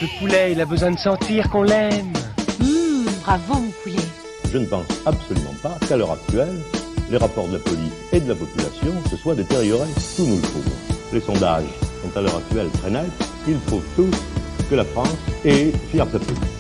Le poulet, il a besoin de sentir qu'on l'aime. Bravo mon poulet. Je ne pense absolument pas qu'à l'heure actuelle, les rapports de la police et de la population se soient détériorés. Tout nous le prouve. Les sondages sont à l'heure actuelle très nets. Ils prouvent tous que la France est fière de sa police.